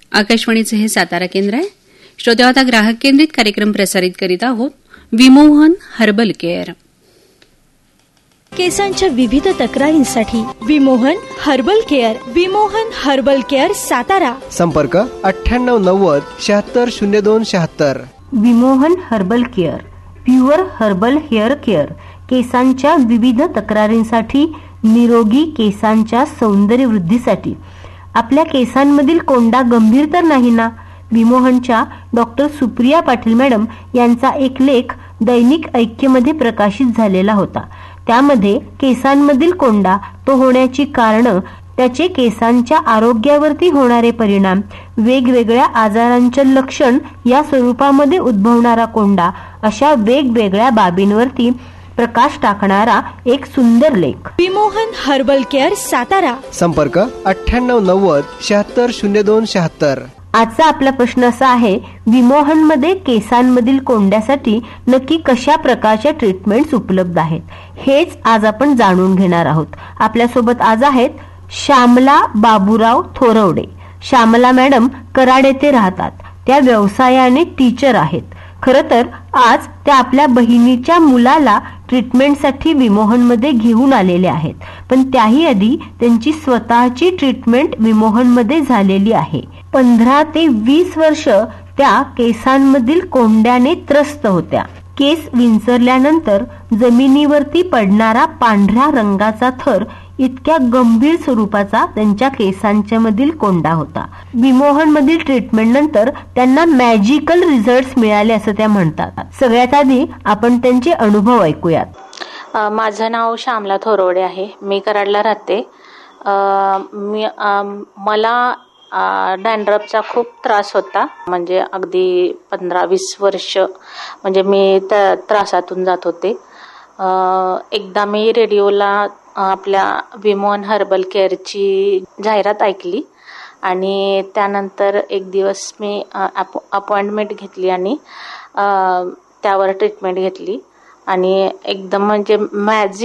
आकाशवाणीचे हे सातारा केंद्र आहे. श्रोते, आता ग्राहक केंद्रित कार्यक्रम प्रसारित करीत आहोत. Vimohan herbal care. केसांच्या विविध तक्रारींसाठी Vimohan herbal care. Vimohan herbal care Satara. संपर्क 9890760276. Vimohan herbal care pure herbal hair care. केसांच्या विविध तक्रारींसाठी, निरोगी केसांच्या सौंदर्य वृद्धीसाठी. आपल्या केसांमधील कोंडा गंभीर तर नाही ना? विमोहनच्या डॉक्टर सुप्रिया पाटील मॅडम यांचा एक लेख दैनिक ऐक्यमध्ये प्रकाशित झालेला होता. त्यामध्ये केसांमधील कोंडा, तो होण्याची कारणं, त्याचे केसांच्या आरोग्यावरती होणारे परिणाम, वेगवेगळ्या आजारांचे लक्षण, या स्वरूपामध्ये उद्भवणारा कोंडा, अशा वेगवेगळ्या बाबींवरती प्रकाश टाकणारा एक सुंदर लेख. Vimohan herbal care Satara. संपर्क 9890760276. आजचा आपला प्रश्न असा आहे, विमोहनमध्ये केसांमधील कोंड्यासाठी नक्की कशा प्रकारच्या ट्रीटमेंट्स उपलब्ध आहेत, हेच आज आपण जाणून घेणार आहोत. आपल्यासोबत आज आहेत श्यामला बाबूराव थोरवडे. श्यामला मॅडम कराड येथे राहतात. त्या व्यवसायाने टीचर आहेत. खरं तर आज त्या आपल्या बहिणीच्या मुलाला ट्रीटमेंटसाठी विमोहनमध्ये घेऊन आलेले आहेत. पण त्याही आधी त्यांची स्वतःची ट्रीटमेंट विमोहनमध्ये झालेली आहे. 15 ते 20 वर्ष त्या केसांमधील कोंड्याने त्रस्त होत्या. केस विंचरल्यानंतर जमिनीवरती पडणारा पांढऱ्या रंगाचा थर, इतक्या गंभीर स्वरूपाचा त्यांच्या केसांच्या मधील कोंडा होता. विमोहन मधील ट्रीटमेंट नंतर त्यांना मॅजिकल रिझल्ट्स मिळाले असं त्या म्हणतात. सगळ्यात आधी आपण त्यांचे अनुभव ऐकूयात. माझं नाव श्यामला थोरवडे आहे. मी कराडला राहते. मला डॅन्ड्रफचा खूप त्रास होता. म्हणजे अगदी 15-20 वर्ष म्हणजे मी त्या त्रासातून जात होते. एकदा मी रेडिओला आपल्या विमोहन हर्बल केअरची जाहिरात ऐकली आणि त्यानंतर एक दिवस मी अपॉइंटमेंट घेतली आणि त्यावर ट्रीटमेंट घेतली आणि एकदम म्हणजे मॅजिक